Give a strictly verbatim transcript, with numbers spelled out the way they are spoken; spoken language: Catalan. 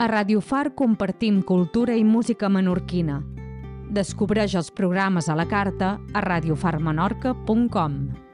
A Ràdio Far compartim cultura i música menorquina. Descobreix els programes a la carta a radiofarmenorca punt com.